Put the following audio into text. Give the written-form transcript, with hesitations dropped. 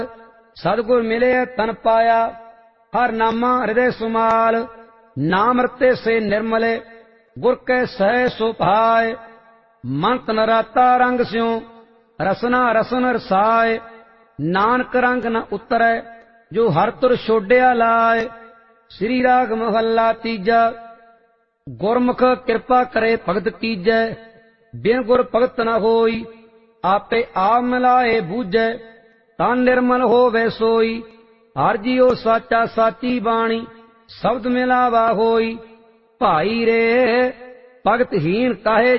सतगुर मिले तन पाया, हर नामा हृदय सुमाल। नाम रते से निर्मले, गुर कै सह सो भाय। मंत नराता रंग स्यों, रसना रसन रसाय। नानक रंग न उतरै, जो हर तुर छोड़िया लाए। श्री राग महला तीजा। गुरमुख कृपा करे भगत कीजै, बिन गुर भगत न होई। आपे आप मिलाए बूझै, तन निर्मल होवे सोई। हर जियो साचा साची बाणी, शब्द मिलावा होई। भाई रे भगतहीन काहे